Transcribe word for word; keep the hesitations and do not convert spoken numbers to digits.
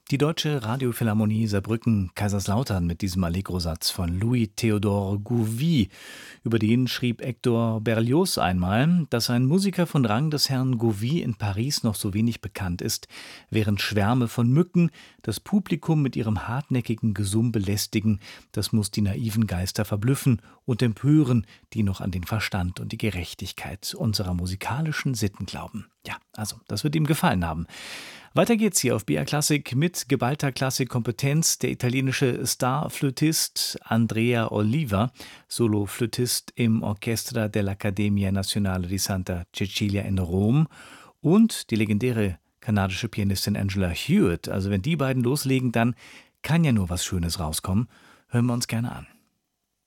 Die Deutsche Radiophilharmonie Saarbrücken-Kaiserslautern mit diesem Allegro-Satz von Louis-Théodore Gouvy. Über den schrieb Hector Berlioz einmal, dass ein Musiker von Rang des Herrn Gouvy in Paris noch so wenig bekannt ist, während Schwärme von Mücken das Publikum mit ihrem hartnäckigen Gesumm belästigen. Das muss die naiven Geister verblüffen und empören, die noch an den Verstand und die Gerechtigkeit unserer musikalischen Sitten glauben. Ja, also, das wird ihm gefallen haben. Weiter geht's hier auf B R Klassik mit geballter Klassikkompetenz. Der italienische Star-Flötist Andrea Oliva, Solo-Flötist im Orchestra dell'Accademia Nazionale di Santa Cecilia in Rom, und die legendäre kanadische Pianistin Angela Hewitt. Also wenn die beiden loslegen, dann kann ja nur was Schönes rauskommen. Hören wir uns gerne an.